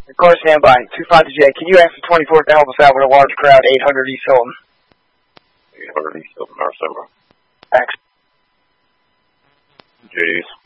Car standby. 25 to J. Can you ask the 24th to help us out with a large crowd, 800 East Hilton? 800 East Hilton, our summer. Thanks. JD's.